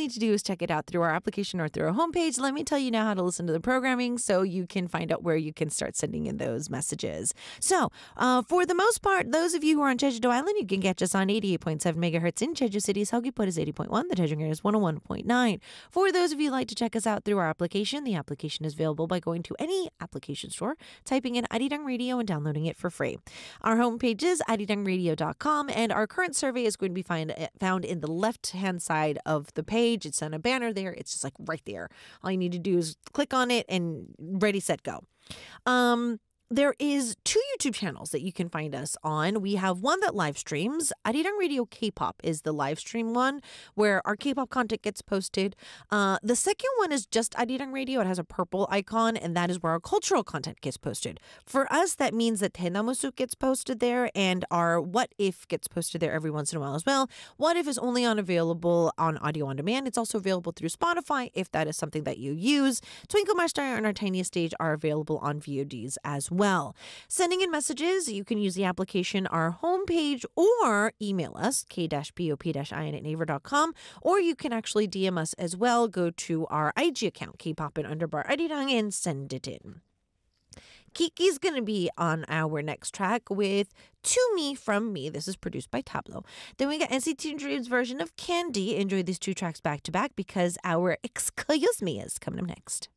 need to do is check it out through our application or through our homepage. Let me tell you now how to listen to the programming so you can find out where you can start sending in those messages. So, for the most part, those of you who are on Jeju-do Island, you can catch us on 88.7 megahertz in Jeju City. Seogwipo is 80.1. The Daejeong area is 101.9. For those of you who like to check us out through our application, the application is available by going to any application store, typing in Arirang Radio and downloading it for free. Our homepage is arirangradio.com, and our current survey is going to be found in the left-hand side of the page. It's on a banner there. It's just like right there. All you need to do is click on it and ready, set, go. There is 2 YouTube channels that you can find us on. We have one that live streams. Arirang Radio K-pop is the live stream one where our K-pop content gets posted. The second one is just Arirang Radio. It has a purple icon, and that is where our cultural content gets posted. For us, that means that Tenamusuk gets posted there, and our What If gets posted there every once in a while as well. What If is only available on audio on demand. It's also available through Spotify if that is something that you use. Twinkle My Star and Our Tiniest Stage are available on VODs as well. Sending in messages, you can use the application, our homepage, or email us, k-bop-in@naver.com, or you can actually DM us as well. Go to our IG account, kpop_arirang, and send it in. Kiki's going to be on our next track with To Me From Me. This is produced by Tableau. Then we got NCT Dream's version of Candy. Enjoy these 2 tracks back to back because our Excuse Me is coming up next.